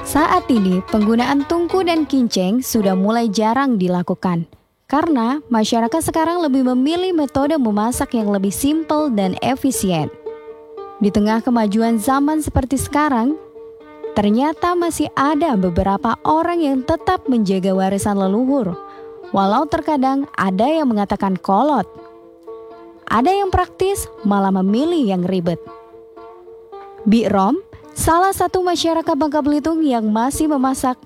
Saat ini, penggunaan tungku dan kinceng sudah mulai jarang dilakukan. Karena masyarakat sekarang lebih memilih metode memasak yang lebih simpel dan efisien. Di tengah kemajuan zaman seperti sekarang, ternyata masih ada beberapa orang yang tetap menjaga warisan leluhur. Walau terkadang ada yang mengatakan kolot. Ada yang praktis malah memilih yang ribet. Bi Rom, salah satu masyarakat Bangka Belitung yang masih memasak